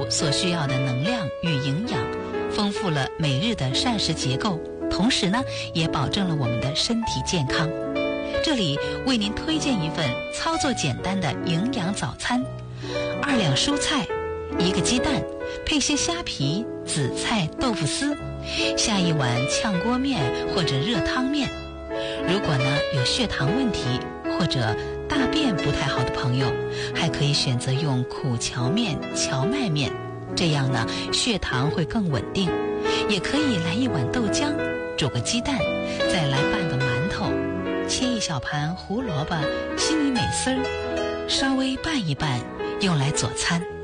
所需要的能量与营养，丰富了每日的膳食结构，同时呢，也保证了我们的身体健康。这里为您推荐一份操作简单的营养早餐：2两蔬菜，1个鸡蛋，配些虾皮、紫菜、豆腐丝，下一碗炝锅面或者热汤面。如果呢有血糖问题或者大便不太好的朋友，还可以选择用苦荞面、荞麦面，这样呢血糖会更稳定。也可以来一碗豆浆，煮个鸡蛋，再来半个馒头，切一小盘胡萝卜、西米美丝儿，稍微拌一拌，用来佐餐。